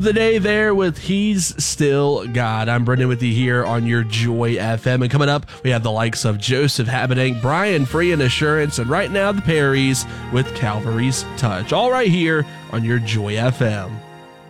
The day there with He's Still God. I'm Brendan with you here on your Joy FM. And coming up, we have the likes of Joseph Habedank, Brian Free and Assurance, and right now the Perrys with Calvary's Touch. All right here on your Joy FM.